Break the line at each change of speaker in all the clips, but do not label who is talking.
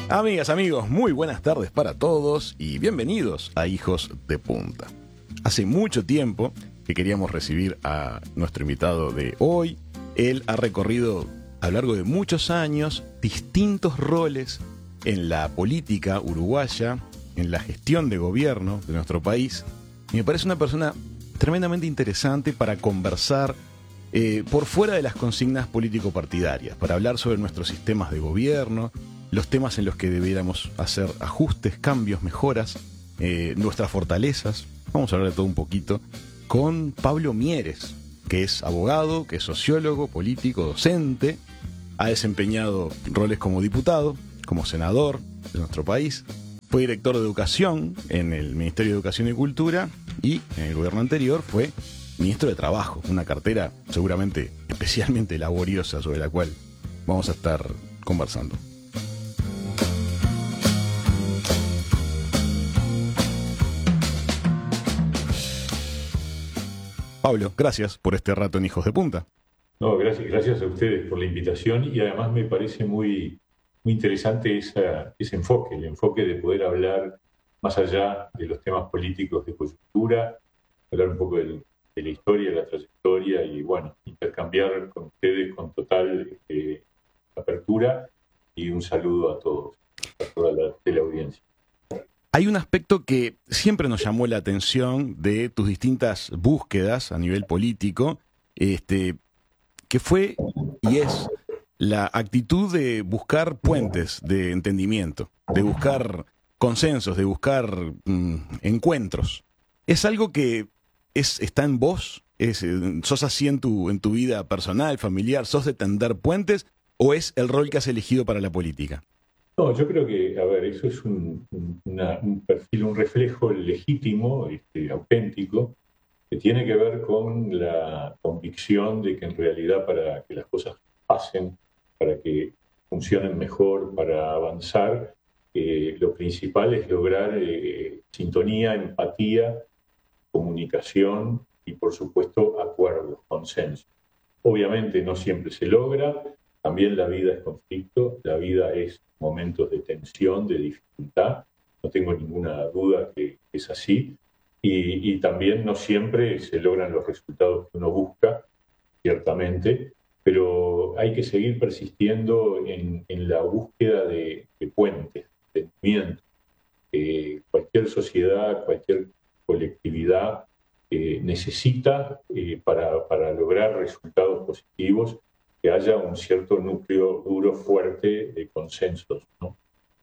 Amigas, amigos, muy buenas tardes para todos y bienvenidos a Hijos de Punta. Hace mucho tiempo que queríamos recibir a nuestro invitado de hoy. Él ha recorrido a lo largo de muchos años distintos roles en la política uruguaya, en la gestión de gobierno de nuestro país. Y me parece una persona tremendamente interesante para conversar por fuera de las consignas político-partidarias, para hablar sobre nuestros sistemas de gobierno, los temas en los que debiéramos hacer ajustes, cambios, mejoras, nuestras fortalezas. Vamos a hablar de todo un poquito con Pablo Mieres, que es abogado, que es sociólogo, político, docente, ha desempeñado roles como diputado, como senador de nuestro país, fue director de educación en el Ministerio de Educación y Cultura y en el gobierno anterior fue ministro de Trabajo, una cartera seguramente especialmente laboriosa sobre la cual vamos a estar conversando. Pablo, gracias por este rato en Hijos de Punta.
No, gracias a ustedes por la invitación y además me parece muy interesante ese enfoque, el enfoque de poder hablar más allá de los temas políticos de coyuntura, hablar un poco de la historia, de la trayectoria y bueno, intercambiar con ustedes con total apertura y un saludo a todos, a toda la audiencia.
Hay un aspecto que siempre nos llamó la atención de tus distintas búsquedas a nivel político, que fue y es la actitud de buscar puentes de entendimiento, de buscar consensos, de buscar encuentros. ¿Es algo que está en vos? ¿Sos así en tu vida personal, familiar? ¿Sos de tender puentes? ¿O es el rol que has elegido para la política?
No, yo creo que, a ver, eso es un perfil, un reflejo legítimo, auténtico, que tiene que ver con la convicción de que en realidad para que las cosas pasen, para que funcionen mejor, para avanzar, lo principal es lograr sintonía, empatía, comunicación y, por supuesto, acuerdos, consenso. Obviamente no siempre se logra, también la vida es conflicto, la vida es momentos de tensión, de dificultad, no tengo ninguna duda que es así, y también no siempre se logran los resultados que uno busca, ciertamente, pero hay que seguir persistiendo en la búsqueda de puentes, de entendimiento. Cualquier sociedad, cualquier colectividad necesita para lograr resultados positivos que haya un cierto núcleo duro, fuerte de consensos, ¿no?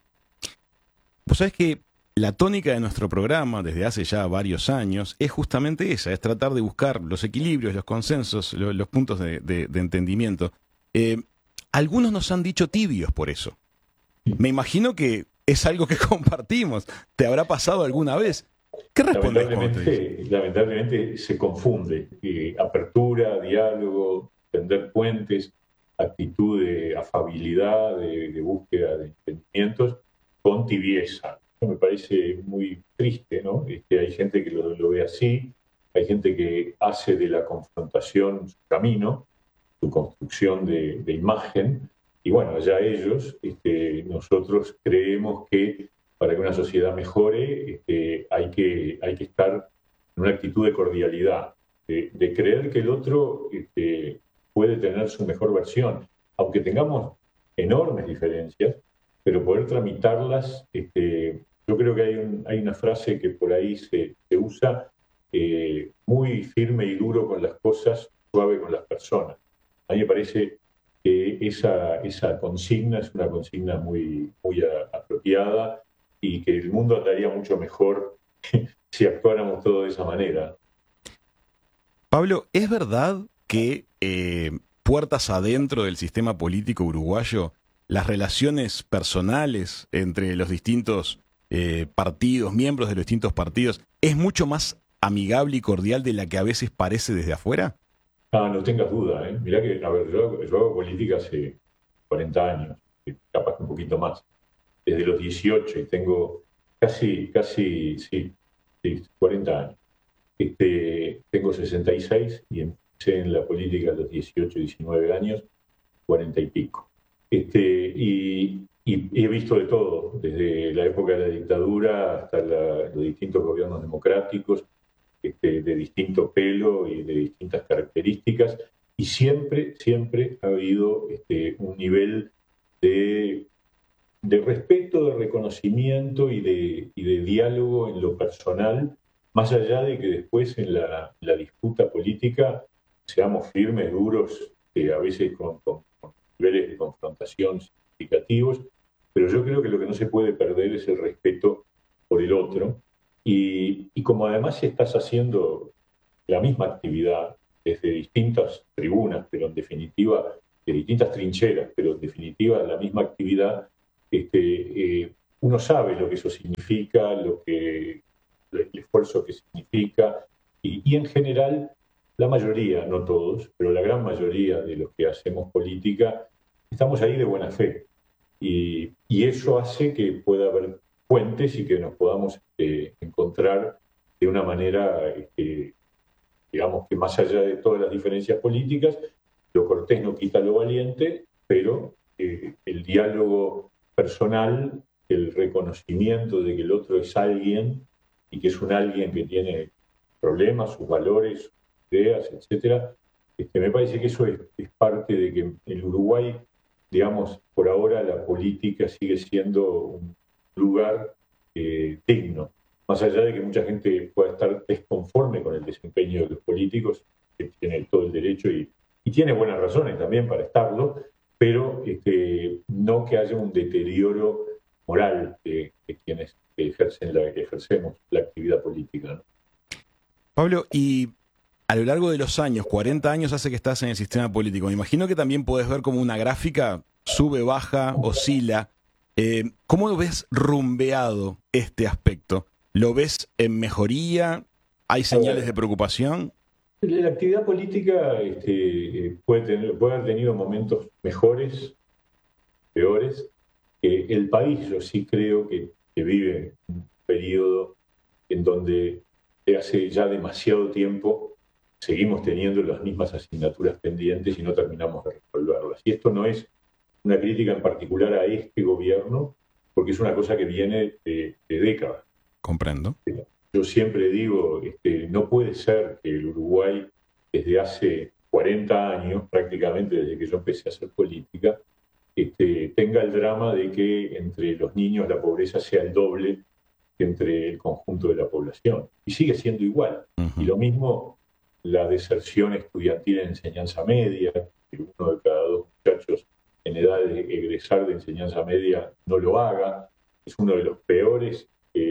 Vos sabés que la tónica de nuestro programa desde hace ya varios años es justamente esa, es tratar de buscar los equilibrios, los consensos, los puntos de entendimiento. Algunos nos han dicho tibios por eso. Me imagino que es algo que compartimos. ¿Te habrá pasado alguna vez? ¿Qué respondes?
Lamentablemente se confunde apertura, diálogo, tender puentes, actitud de afabilidad, de búsqueda de entendimientos, con tibieza. Eso me parece muy triste, ¿no? Hay gente que lo ve así, hay gente que hace de la confrontación su camino, su construcción de imagen, y bueno, allá ellos. Nosotros creemos que para que una sociedad mejore hay que estar en una actitud de cordialidad, de creer que el otro puede tener su mejor versión, aunque tengamos enormes diferencias, pero poder tramitarlas. Yo creo que hay una frase que por ahí se usa, muy firme y duro con las cosas, suave con las personas. A mí me parece que esa consigna es una consigna muy apropiada y que el mundo andaría mucho mejor si actuáramos todos de esa manera.
Pablo, ¿es verdad que puertas adentro del sistema político uruguayo, las relaciones personales entre los distintos partidos, miembros de los distintos partidos, es mucho más amigable y cordial de la que a veces parece desde afuera?
Ah, no tengas duda, ¿eh? Mirá que, a ver, yo hago política hace 40 años, capaz que un poquito más, desde los 18 y tengo sí, 40 años. Tengo 66 y empecé en la política a los 18, 19 años, 40 y pico. Y he visto de todo, desde la época de la dictadura hasta los distintos gobiernos democráticos, de distinto pelo y de distintas características, y siempre, siempre ha habido un nivel de respeto, de reconocimiento y de diálogo en lo personal, más allá de que después en la disputa política seamos firmes, duros, a veces con niveles de confrontación significativos, pero yo creo que lo que no se puede perder es el respeto por el otro. Y como además estás haciendo la misma actividad desde distintas tribunas, pero en definitiva, de distintas trincheras, pero en definitiva la misma actividad, uno sabe lo que eso significa, el esfuerzo que significa, y en general la mayoría, no todos, pero la gran mayoría de los que hacemos política, estamos ahí de buena fe. Y eso hace que pueda haber puentes y que nos podamos encontrar de una manera, digamos que más allá de todas las diferencias políticas, lo cortés no quita lo valiente, pero el diálogo personal, el reconocimiento de que el otro es alguien y que es un alguien que tiene problemas, sus valores, sus ideas, etcétera, me parece que eso es parte de que en el Uruguay, digamos, por ahora la política sigue siendo un lugar digno. Más allá de que mucha gente pueda estar desconforme con el desempeño de los políticos, que tiene todo el derecho y tiene buenas razones también para estarlo, pero no que haya un deterioro moral de quienes ejercemos la actividad política, ¿no?
Pablo, y a lo largo de los años, 40 años hace que estás en el sistema político, me imagino que también podés ver como una gráfica sube, baja, oscila. ¿Cómo ves rumbeado este aspecto? ¿Lo ves en mejoría? ¿Hay señales de preocupación?
La actividad política puede haber tenido momentos mejores, peores. El país, yo sí creo que vive un periodo en donde hace ya demasiado tiempo seguimos teniendo las mismas asignaturas pendientes y no terminamos de resolverlas. Y esto no es una crítica en particular a este gobierno, porque es una cosa que viene de décadas.
Comprendo.
Yo siempre digo, no puede ser que el Uruguay, desde hace 40 años, prácticamente desde que yo empecé a hacer política, tenga el drama de que entre los niños la pobreza sea el doble que entre el conjunto de la población. Y sigue siendo igual. Y lo mismo la deserción estudiantil en enseñanza media, que uno de cada dos muchachos en edad de egresar de enseñanza media no lo haga, es uno de los peores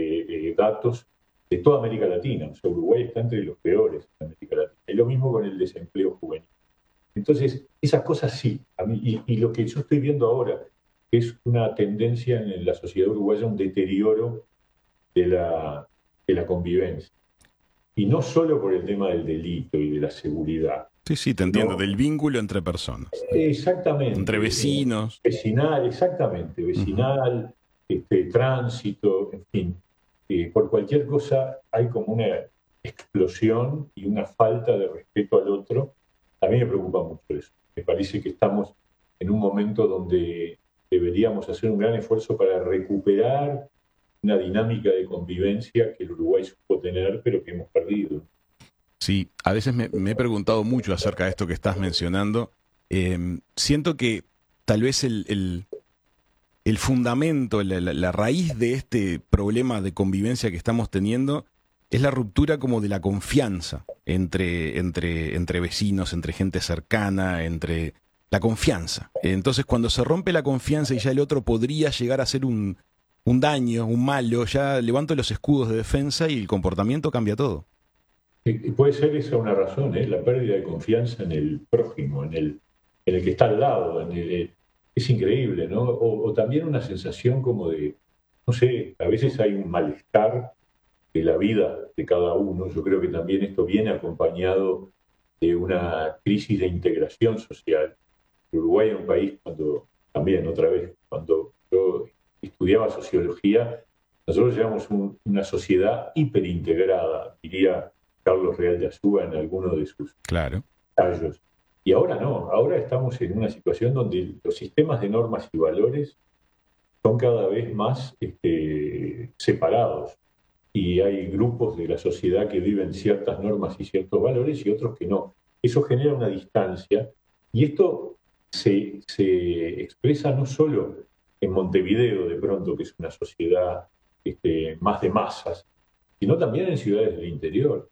datos de toda América Latina. O sea, Uruguay está entre los peores de América Latina. Y lo mismo con el desempleo juvenil. Entonces, esas cosas sí. A mí, y lo que yo estoy viendo ahora es una tendencia en la sociedad uruguaya, un deterioro de la convivencia. Y no solo por el tema del delito y de la seguridad.
Sí, te entiendo, del vínculo entre personas.
Exactamente.
Entre vecinos.
Vecinal, exactamente. Vecinal, tránsito, en fin. Por cualquier cosa hay como una explosión y una falta de respeto al otro. A mí me preocupa mucho eso. Me parece que estamos en un momento donde deberíamos hacer un gran esfuerzo para recuperar una dinámica de convivencia que el Uruguay supo tener, pero que hemos perdido.
Sí, a veces me he preguntado mucho acerca de esto que estás mencionando. Siento que tal vez el fundamento, la raíz de este problema de convivencia que estamos teniendo es la ruptura como de la confianza entre vecinos, entre gente cercana, entre la confianza. Entonces, cuando se rompe la confianza y ya el otro podría llegar a ser un daño, un malo, ya levanto los escudos de defensa y el comportamiento cambia todo.
Y puede ser esa una razón, la pérdida de confianza en el prójimo, en el que está al lado. Es increíble, ¿no? O también una sensación como de, no sé, a veces hay un malestar de la vida de cada uno. Yo creo que también esto viene acompañado de una crisis de integración social. Uruguay es un país, cuando yo estudiaba sociología, nosotros llevamos una sociedad hiperintegrada, diría Carlos Real de Azúa en alguno de sus ensayos. Y ahora no, ahora estamos en una situación donde los sistemas de normas y valores son cada vez más separados y hay grupos de la sociedad que viven ciertas normas y ciertos valores y otros que no. Eso genera una distancia y esto se expresa no solo en Montevideo, de pronto, que es una sociedad más de masas, sino también en ciudades del interior.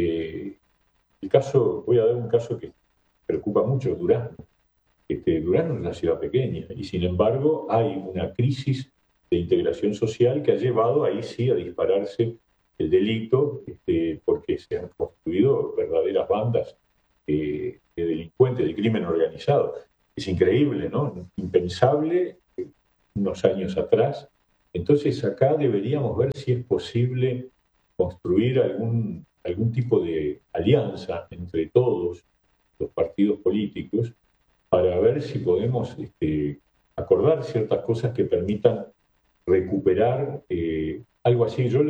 Voy a dar un caso que preocupa mucho, Durazno. Durazno es una ciudad pequeña y sin embargo hay una crisis de integración social que ha llevado ahí sí a dispararse el delito, porque se han construido verdaderas bandas de delincuentes, de crimen organizado. Es increíble, ¿no? Impensable unos años atrás. Entonces acá deberíamos ver si es posible construir algún tipo de alianza entre todos los partidos políticos para ver si podemos acordar ciertas cosas que permitan recuperar algo así. Yo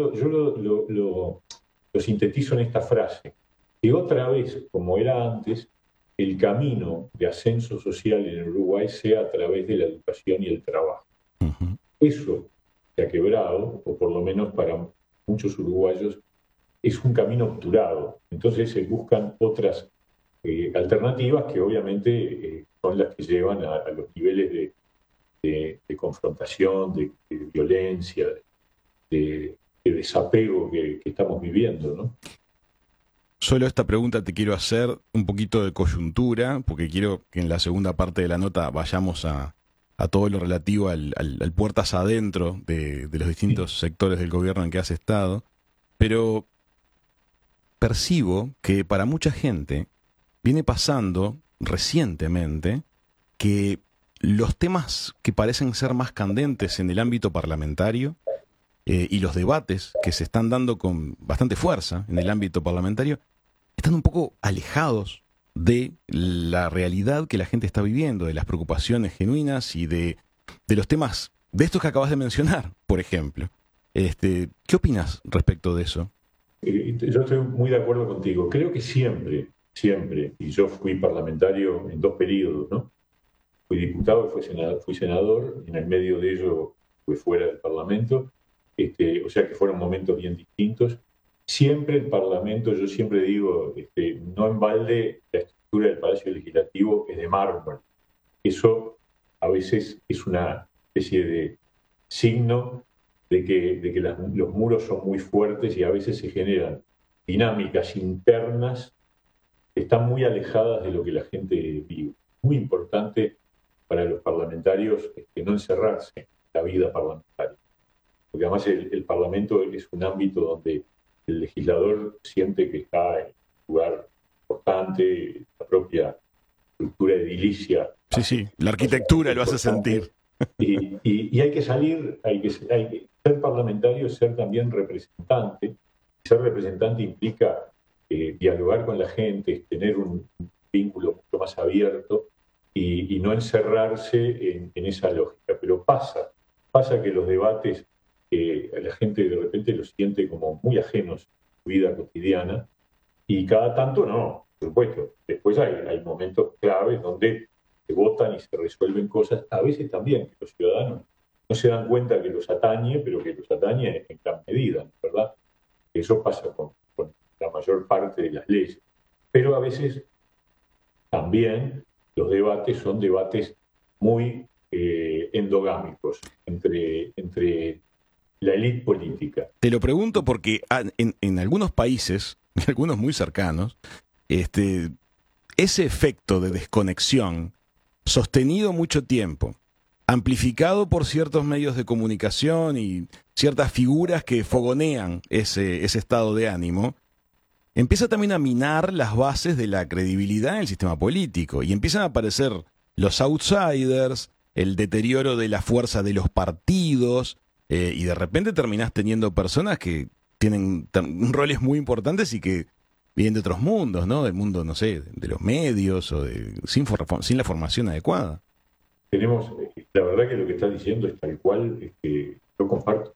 lo sintetizo en esta frase, que otra vez, como era antes, el camino de ascenso social en Uruguay sea a través de la educación y el trabajo.
Uh-huh.
Eso se ha quebrado, o por lo menos para muchos uruguayos, es un camino obturado. Entonces se buscan otras alternativas que obviamente son las que llevan a los niveles de confrontación, de violencia, de desapego que estamos viviendo, ¿no?
Solo esta pregunta te quiero hacer un poquito de coyuntura, porque quiero que en la segunda parte de la nota vayamos a todo lo relativo al puertas adentro de los distintos sectores del gobierno en que has estado, pero percibo que para mucha gente viene pasando recientemente que los temas que parecen ser más candentes en el ámbito parlamentario y los debates que se están dando con bastante fuerza en el ámbito parlamentario están un poco alejados de la realidad que la gente está viviendo, de las preocupaciones genuinas y de los temas, de estos que acabas de mencionar, por ejemplo. ¿Qué opinas respecto de eso?
Yo estoy muy de acuerdo contigo. Creo que siempre, y yo fui parlamentario en 2 periodos, ¿no? Fui diputado y fui senador, en el medio de ello fui fuera del Parlamento, o sea que fueron momentos bien distintos. Siempre el Parlamento, yo siempre digo, no en balde la estructura del Palacio Legislativo es de mármol. Eso a veces es una especie de signo de que los muros son muy fuertes y a veces se generan dinámicas internas que están muy alejadas de lo que la gente vive. Muy importante para los parlamentarios no encerrarse en la vida parlamentaria. Porque además el Parlamento es un ámbito donde el legislador siente que está en un lugar importante, la propia estructura edilicia.
Sí, la arquitectura lo hace sentir.
Y hay que salir, hay que ser parlamentario es ser también representante. Ser representante implica dialogar con la gente, tener un vínculo mucho más abierto y no encerrarse en esa lógica. Pero pasa que los debates la gente de repente los siente como muy ajenos a su vida cotidiana y cada tanto no, por supuesto. Después hay momentos claves donde se votan y se resuelven cosas, a veces también que los ciudadanos no se dan cuenta que los atañe, pero que los atañe en gran medida, ¿verdad? Eso pasa con la mayor parte de las leyes. Pero a veces también los debates son debates muy endogámicos entre la élite política.
Te lo pregunto porque en algunos países, algunos muy cercanos, ese efecto de desconexión sostenido mucho tiempo, amplificado por ciertos medios de comunicación y ciertas figuras que fogonean ese estado de ánimo, empieza también a minar las bases de la credibilidad en el sistema político y empiezan a aparecer los outsiders, el deterioro de la fuerza de los partidos y de repente terminás teniendo personas que tienen roles muy importantes y que vienen de otros mundos, ¿no? Del mundo, no sé, de los medios o sin la formación adecuada.
Tenemos, la verdad que lo que estás diciendo es tal cual, yo comparto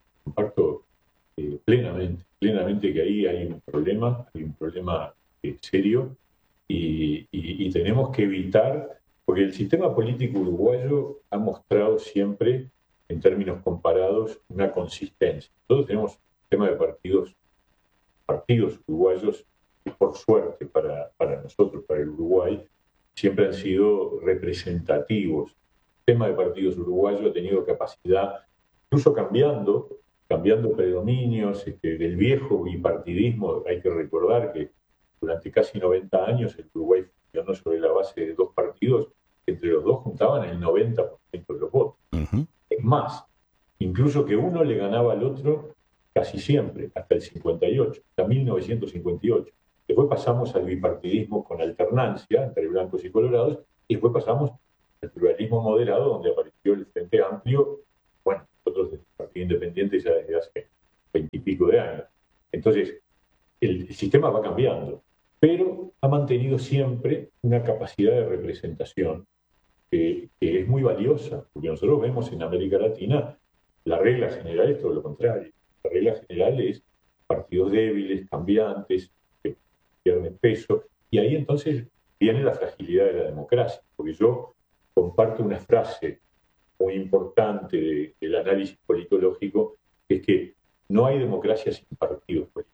plenamente que ahí hay un problema serio y tenemos que evitar, porque el sistema político uruguayo ha mostrado siempre en términos comparados, una consistencia. Nosotros tenemos un sistema de partidos uruguayos que, por suerte para nosotros, para el Uruguay, siempre han sido representativos. El sistema de partidos uruguayo ha tenido capacidad, incluso cambiando predominios del viejo bipartidismo. Hay que recordar que durante casi 90 años el Uruguay funcionó sobre la base de dos partidos que entre los dos juntaban el 90% de los votos.
Uh-huh.
Es más, incluso que uno le ganaba al otro casi siempre, hasta el 58, hasta 1958. Después pasamos al bipartidismo con alternancia entre blancos y colorados, y después pasamos al pluralismo moderado, donde apareció el Frente Amplio, bueno, nosotros del Partido Independiente ya desde hace 20 y pico de años. Entonces, el sistema va cambiando, pero ha mantenido siempre una capacidad de representación que es muy valiosa, porque nosotros vemos en América Latina la regla general es todo lo contrario. La regla general es partidos débiles, cambiantes, que pierden peso, y ahí entonces viene la fragilidad de la democracia, porque yo comparto una frase muy importante del análisis politológico, que es que no hay democracia sin partidos políticos.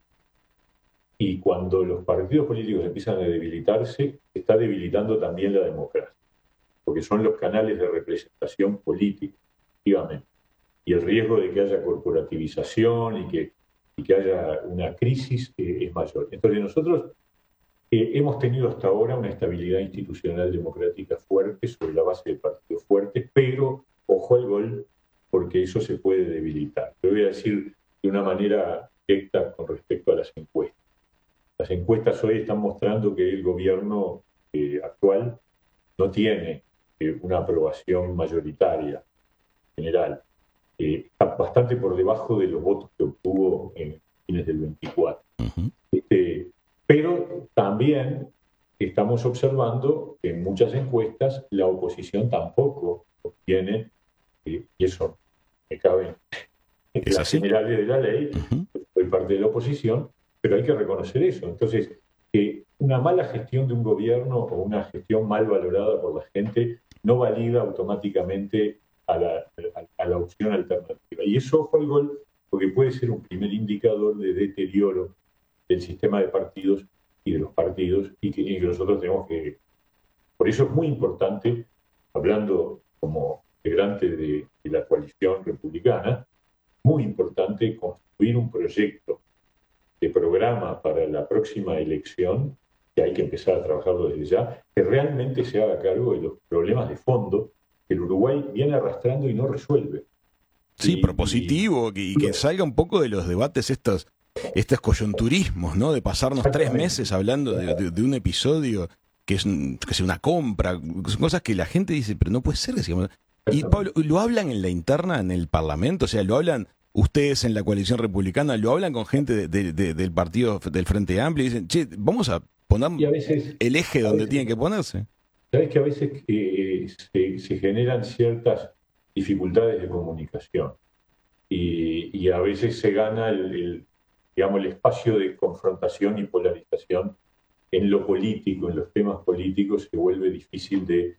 Y cuando los partidos políticos empiezan a debilitarse, se está debilitando también la democracia, porque son los canales de representación política, efectivamente. Y el riesgo de que haya corporativización y que haya una crisis es mayor. Entonces nosotros hemos tenido hasta ahora una estabilidad institucional democrática fuerte sobre la base de partidos fuertes, pero ojo al gol, porque eso se puede debilitar. Lo voy a decir de una manera directa con respecto a las encuestas. Las encuestas hoy están mostrando que el gobierno actual no tiene una aprobación mayoritaria general. Está bastante por debajo de los votos que obtuvo en fines del 24.
Uh-huh.
Pero también estamos observando que en muchas encuestas la oposición tampoco obtiene, y eso me cabe en las generales de la ley. Uh-huh. Soy parte de la oposición, pero hay que reconocer eso. Entonces, una mala gestión de un gobierno o una gestión mal valorada por la gente no valida automáticamente a la opción alternativa. Y eso, ojo al gol, porque puede ser un primer indicador de deterioro del sistema de partidos y de los partidos, y que nosotros tenemos que... Por eso es muy importante, hablando como integrante de la coalición republicana, muy importante construir un proyecto de programa para la próxima elección, que hay que empezar a trabajarlo desde ya, que realmente se haga cargo de los problemas de fondo que el Uruguay viene arrastrando y no resuelve.
Sí, propositivo, y que salga un poco de los debates estos coyunturismos, ¿no? De pasarnos 3 meses hablando de un episodio que es una compra, son cosas que la gente dice, pero no puede ser, decíamos. Y Pablo, ¿lo hablan en la interna, en el Parlamento? O sea, ¿lo hablan ustedes en la coalición republicana? ¿Lo hablan con gente del partido del Frente Amplio? Y dicen, che, vamos a poner el eje donde tiene que ponerse.
Sabes que a veces se generan ciertas dificultades de comunicación y a veces se gana el espacio de confrontación y polarización en lo político, en los temas políticos se vuelve difícil de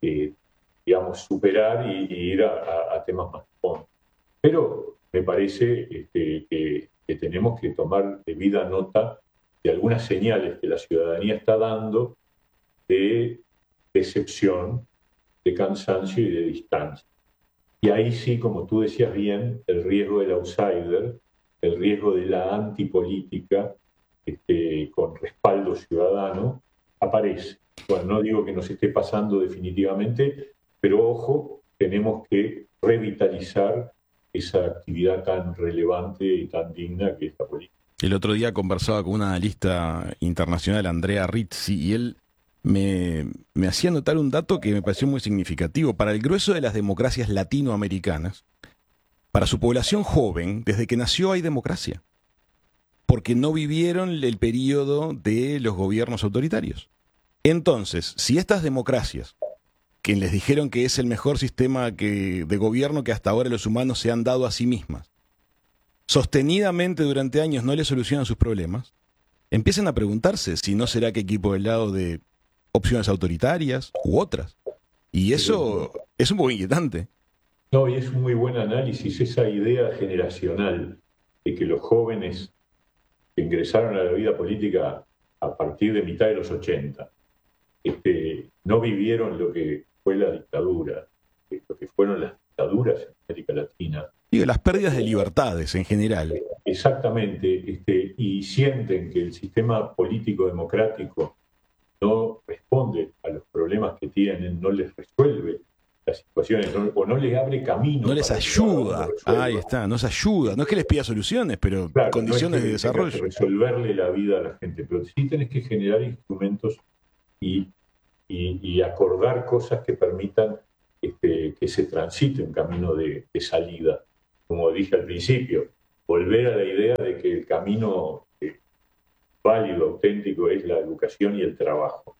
superar y ir a temas más profundos. Pero me parece que tenemos que tomar debida nota de algunas señales que la ciudadanía está dando de decepción, de cansancio y de distancia. Y ahí sí, como tú decías bien, el riesgo del outsider, el riesgo de la antipolítica con respaldo ciudadano aparece. Bueno, no digo que nos esté pasando definitivamente, pero ojo, tenemos que revitalizar esa actividad tan relevante y tan digna que es la política.
El otro día conversaba con una analista internacional, Andrea Rizzi, y él me hacía notar un dato que me pareció muy significativo. Para el grueso de las democracias latinoamericanas, para su población joven, desde que nació hay democracia, porque no vivieron el periodo de los gobiernos autoritarios. Entonces, si estas democracias, que les dijeron que es el mejor sistema de gobierno que hasta ahora los humanos se han dado a sí mismas, sostenidamente durante años no les solucionan sus problemas, empiezan a preguntarse si no será que hay que ir por el lado de opciones autoritarias u otras. Y eso es un poco inquietante.
No, y es un muy buen análisis esa idea generacional de que los jóvenes que ingresaron a la vida política a partir de mitad de los 80 no vivieron lo que fue la dictadura, lo que fueron las dictaduras en América Latina.
Digo, las pérdidas de libertades en general.
Exactamente, y sienten que el sistema político democrático no responde a los problemas que tienen, no les resuelve las situaciones, o no les abre camino.
No les ayuda. Ahí está, no les ayuda. No es que les pida soluciones, pero
claro,
condiciones
no es que
de desarrollo.
tengas que resolverle la vida a la gente, pero sí tenés que generar instrumentos y acordar cosas que permitan que se transite un camino de salida. Como dije al principio, volver a la idea de que el camino válido, auténtico, es la educación y el trabajo.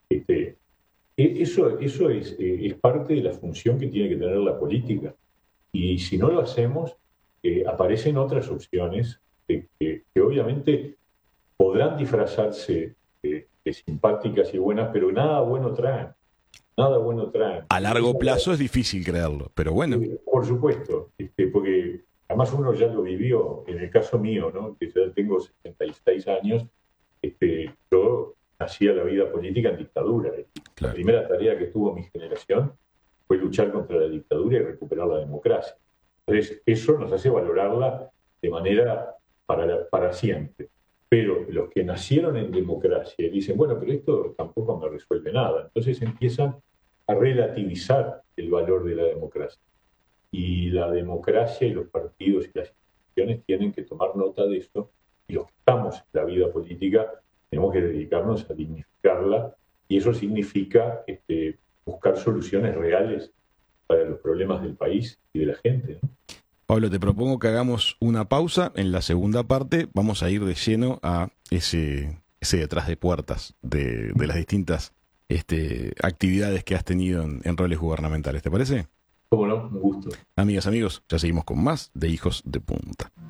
Eso es parte de la función que tiene que tener la política. Y si no lo hacemos, aparecen otras opciones que obviamente podrán disfrazarse de simpáticas y buenas, pero nada bueno traen. Nada bueno traen.
A largo plazo es difícil creerlo, pero bueno.
Por supuesto, porque además uno ya lo vivió. En el caso mío, ¿no? Que ya tengo 66 años, yo nací a la vida política en dictadura.
Claro.
La primera tarea que tuvo mi generación fue luchar contra la dictadura y recuperar la democracia. Entonces, eso nos hace valorarla de manera para siempre. Pero los que nacieron en democracia dicen, bueno, pero esto tampoco me resuelve nada. Entonces empiezan a relativizar el valor de la democracia. Y la democracia y los partidos y las instituciones tienen que tomar nota de eso, y los que estamos en la vida política tenemos que dedicarnos a dignificarla, y eso significa buscar soluciones reales para los problemas del país y de la gente, ¿no?
Pablo, te propongo que hagamos una pausa. En la segunda parte vamos a ir de lleno a ese detrás de puertas de las distintas actividades que has tenido en roles gubernamentales. ¿Te parece?
Cómo no, un gusto.
Amigas, amigos, ya seguimos con más de Hijos de Punta.